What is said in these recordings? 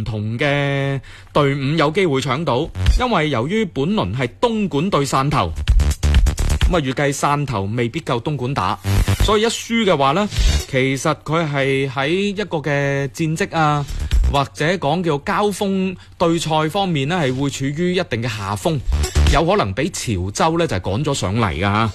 同嘅隊伍有機會搶到，因為由於本輪係東莞對汕頭，咁啊預計汕頭未必夠東莞打，所以一輸嘅話呢，其實佢係喺一個嘅戰績啊，或者講叫交鋒對賽方面呢，係會處於一定嘅下風，有可能俾潮州呢就係趕咗上嚟噶吓。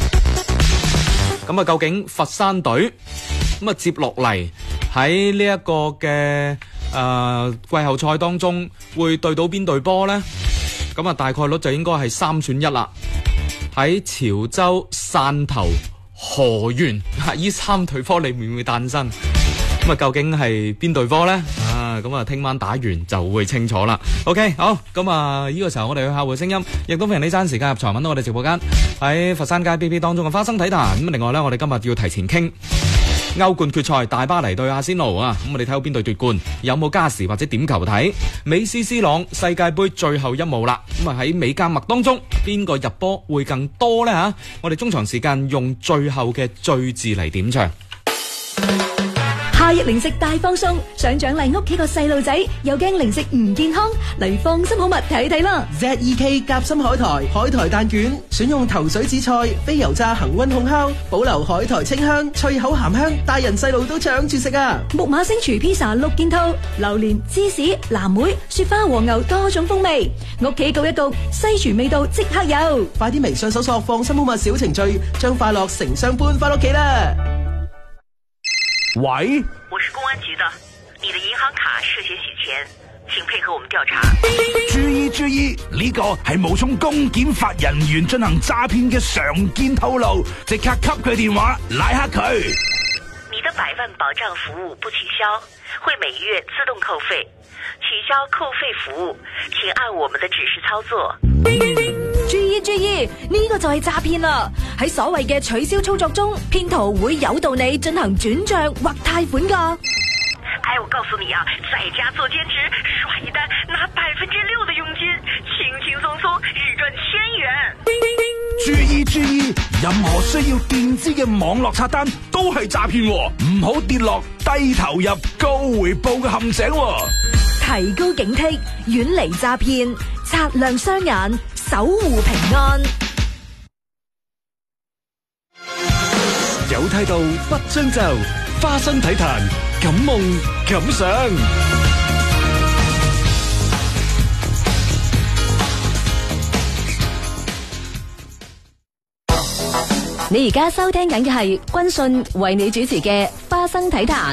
咁啊，究竟佛山隊咁啊接落嚟喺呢一個嘅季後賽當中會對到邊隊波呢？咁啊大概率就應該係3選1啦。喺潮州、汕頭、河源呢3隊波裏面會誕生。咁啊究竟係邊隊波呢？咁啊聽晚打完就會清楚啦。OK， 好，咁啊呢個時候我哋去客戶聲音，亦都歡迎你爭時間入場揾到我哋直播間喺佛山街 BB 當中嘅花生體壇。咁另外呢，我哋今日要提前傾歐冠決賽，大巴黎對阿仙奴啊。咁我哋睇到邊隊奪冠，有冇加時或者點球睇？美斯 C 朗世界盃最後一幕啦。咁啊喺美加墨當中，邊個入波會更多呢？吓，我哋中場時間用最後嘅最字嚟點唱。 夏日零食大放送，想獎勵屋企個細路仔，又驚零食唔健康，嚟放心好物睇睇啦。 ZEK 夾心海苔蛋卷，選用頭水紫菜、非油炸恒溫烘烤，保留海苔清香，脆口鹹香，大人細路都搶住食啊！ 木馬星廚披薩6件套，榴蓮、芝士、藍莓、雪花和牛多種風味，屋企焗一焗，西廚味道即刻有。 快啲微信搜索放心好物小程序，將快樂成雙搬翻屋企啦！ 喂， 我是公安局的，你的銀行卡涉嫌洗錢，請配合我們調查。 注意，呢個係冒充公檢法人員進行詐騙嘅常見套路，即刻給佢電話拉黑佢。 你的100萬保障服務不取消，會每月自動扣費。取消扣費服務，請按我們的指示操作。 注意，呢個就係詐騙啦！喺所謂嘅取消操作中，騙徒會誘導你進行轉賬或貸款噶。 我告訴你啊，在家做兼職，刷一單拿6%的佣金，輕輕鬆鬆日賺1000元。 注意，任何需要墊資嘅網絡刷單都係詐騙，唔好跌落低投入高回報嘅陷阱。 提高警惕，遠離詐騙，擦亮雙眼，守護平安。 有態度不將就，花生體壇，敢夢敢想。 你而家收聽緊嘅係軍訊為你主持嘅花生體壇。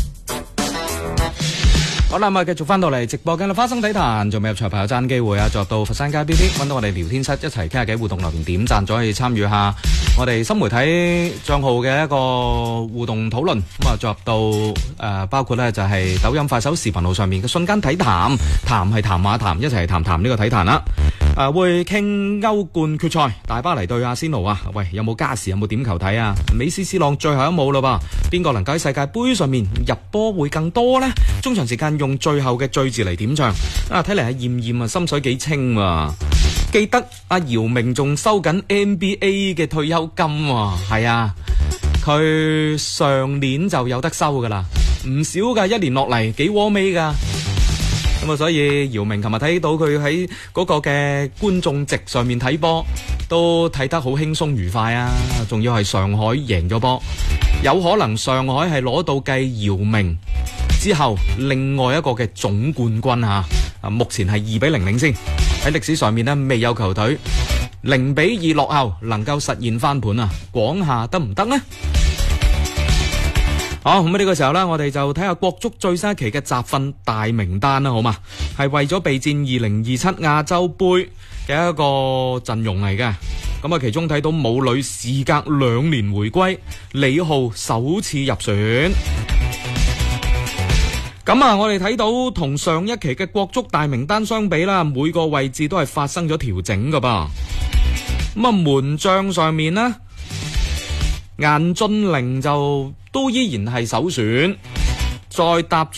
好啦，咁啊，繼續翻到嚟直播間啦，花生體壇仲未入場朋友爭機會啊！作到佛山街 BB 揾到我哋聊天室一齊傾下偈，互動留言點讚咗可以參與下我哋新媒體賬號嘅一個互動討論。咁啊，作到包括咧就係抖音、快手視頻號上面嘅瞬間體壇，談係談馬談，一齊談呢個體壇啦。會傾歐冠決賽，大巴黎對阿仙奴啊！喂，有冇加時？有冇點球睇啊？美斯 C 朗最後一幕啦噃，邊個能夠喺世界盃上面入波會更多呢？中場時間用最後嘅最字嚟點唱啊！睇嚟係驗驗啊，心水幾清啊！記得阿姚明仲收緊 NBA 嘅退休金喎，係啊，佢上年就有得收噶啦，唔少噶，一年落嚟幾窩味噶。咁啊，所以姚明琴日睇到佢喺嗰個嘅觀眾席上面睇波，都睇得好輕鬆愉快啊！仲要係上海贏咗波，有可能上海係攞到繼姚明之後另外一個嘅總冠軍啊！目前係2-0領先，喺歷史上面呢，未有球隊0-2落後能夠實現翻盤啊！廣廈得唔得呢？好，咁呢個時候呢，我哋就睇下國足最新一期嘅集訓大名單啦，好嘛？係為咗備戰2027亞洲杯嘅一個陣容嚟嘅。咁啊，其中睇到武磊事隔2年回歸，李浩首次入選。咁啊，我哋睇到同上一期嘅國足大名單相比啦，每個位置都係發生咗調整噶噃。咁啊，門將上面呢，顏駿凌就都依然係首選，再搭